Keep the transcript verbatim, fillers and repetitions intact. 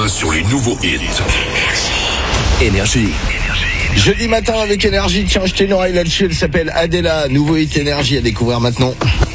main sur les nouveaux hits. Énergie. Jeudi matin avec Énergie, tiens, je t'ai une oreille là-dessus, elle s'appelle Adela, nouveau hit Énergie à découvrir maintenant.